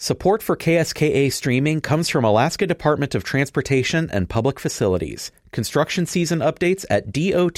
Support for KSKA streaming comes from Alaska Department of Transportation and Public Facilities. Construction season updates at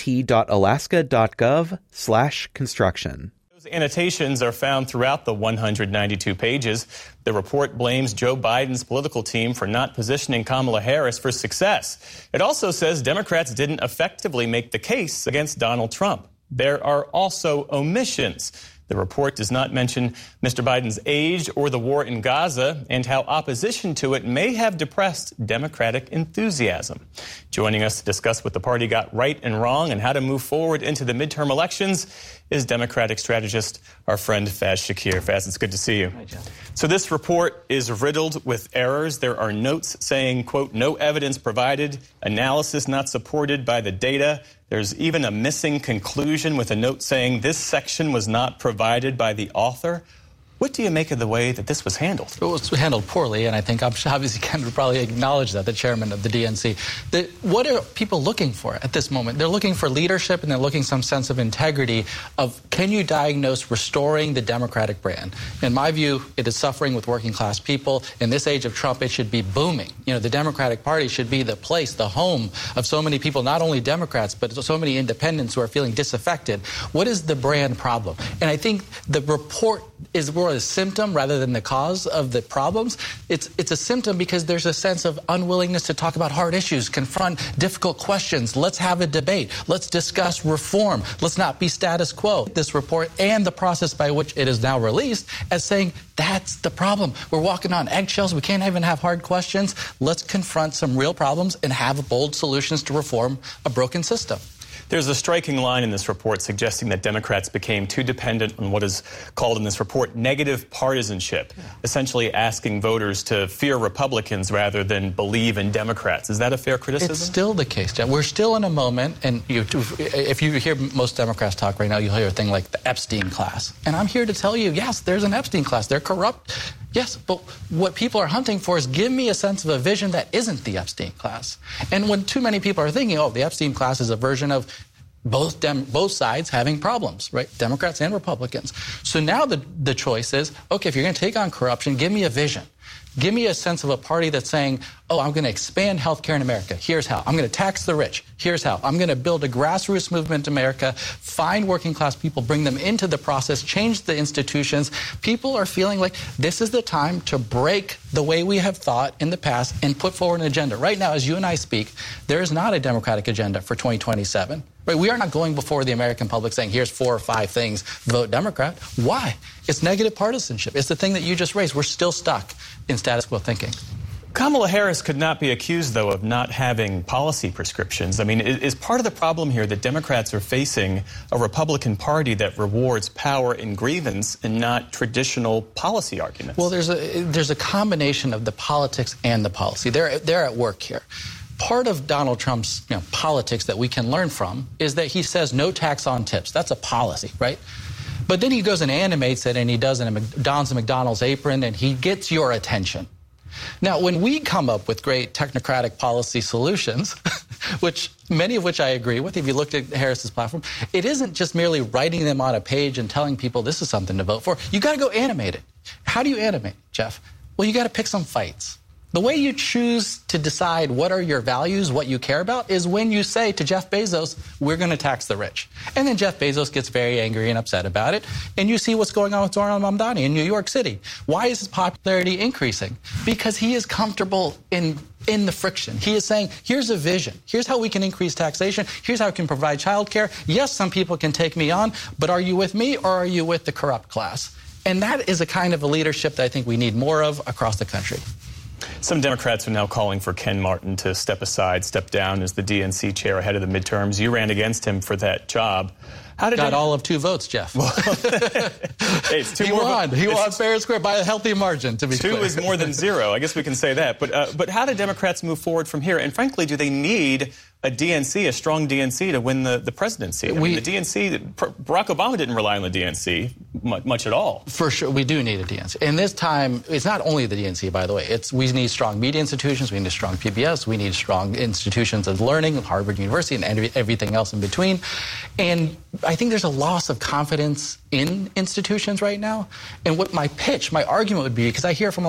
dot.alaska.gov/construction. Those annotations are found throughout the 192 pages. The report blames Joe Biden's political team for not positioning Kamala Harris for success. It also says Democrats didn't effectively make the case against Donald Trump. There are also omissions. The report does not mention Mr. Biden's age or the war in Gaza and how opposition to it may have depressed Democratic enthusiasm. Joining us to discuss what the party got right and wrong and how to move forward into the midterm elections is Democratic strategist, our friend Faz Shakir. Faz, it's good to see you. Hi, Jeff. So this report is riddled with errors. There are notes saying, quote, no evidence provided, analysis not supported by the data. There's even a missing conclusion with a note saying this section was not provided by the author. What do you make of the way that this was handled? It was handled poorly, and I think obviously Ken would probably acknowledge that, the chairman of the DNC. What are people looking for at this moment? They're looking for leadership, and they're looking some sense of integrity of, can you diagnose restoring the Democratic brand? In my view, it is suffering with working class people. In this age of Trump, it should be booming. You know, the Democratic Party should be the place, the home of so many people, not only Democrats, but so many independents who are feeling disaffected. What is the brand problem? And I think the report is more a symptom rather than the cause of the problems. It's a symptom because there's a sense of unwillingness to talk about hard issues, confront difficult questions. Let's have a debate. Let's discuss reform. Let's not be status quo. This report and the process by which it is now released as saying that's the problem. We're walking on eggshells. We can't even have hard questions. Let's confront some real problems and have bold solutions to reform a broken system. There's a striking line in this report suggesting that Democrats became too dependent on what is called in this report negative partisanship, essentially asking voters to fear Republicans rather than believe in Democrats. Is that a fair criticism? It's still the case, Jeff. We're still in a moment, and if you hear most Democrats talk right now, you'll hear a thing like the Epstein class. And I'm here to tell you, yes, there's an Epstein class. They're corrupt. Yes, but what people are hunting for is give me a sense of a vision that isn't the Epstein class. And when too many people are thinking, oh, the Epstein class is a version of both sides having problems, right? Democrats and Republicans. So now the choice is, okay, if you're going to take on corruption, give me a vision. Give me a sense of a party that's saying, oh, I'm going to expand health care in America. Here's how. I'm going to tax the rich. Here's how. I'm going to build a grassroots movement in America, find working class people, bring them into the process, change the institutions. People are feeling like this is the time to break the way we have thought in the past and put forward an agenda. Right now, as you and I speak, there is not a Democratic agenda for 2027. Right? We are not going before the American public saying, here's 4 or 5 things, vote Democrat. Why? It's negative partisanship. It's the thing that you just raised. We're still stuck in status quo thinking. Kamala Harris could not be accused, though, of not having policy prescriptions. I mean, is part of the problem here that Democrats are facing a Republican Party that rewards power and grievance and not traditional policy arguments? Well, there's a combination of the politics and the policy. They're at work here. Part of Donald Trump's politics that we can learn from is that he says no tax on tips. That's a policy, right? But then he goes and animates it, and he dons a McDonald's apron, and he gets your attention. Now, when we come up with great technocratic policy solutions, many of which I agree with, if you looked at Harris's platform, it isn't just merely writing them on a page and telling people this is something to vote for. You got to go animate it. How do you animate, Jeff? Well, you got to pick some fights. The way you choose to decide what are your values, what you care about, is when you say to Jeff Bezos, we're going to tax the rich. And then Jeff Bezos gets very angry and upset about it. And you see what's going on with Zohran Mamdani in New York City. Why is his popularity increasing? Because he is comfortable in the friction. He is saying, here's a vision. Here's how we can increase taxation. Here's how we can provide child care. Yes, some people can take me on, but are you with me or are you with the corrupt class? And that is a kind of a leadership that I think we need more of across the country. Some Democrats are now calling for Ken Martin to step down as the DNC chair ahead of the midterms. You ran against him for that job. Got all of 2 votes, Jeff. Well, hey, it's 2 he more. Won. He won fair and square by a healthy margin, to be 2 clear. is more than 0. I guess we can say that. But how do Democrats move forward from here? And frankly, do they need a DNC, a strong DNC, to win the presidency? I mean, the DNC, Barack Obama didn't rely on the DNC much at all. For sure, we do need a DNC. And this time, it's not only the DNC, by the way. We need strong media institutions, we need strong PBS, we need strong institutions of learning, Harvard University, and everything else in between. And I think there's a loss of confidence in institutions right now. And what my argument would be, because I hear from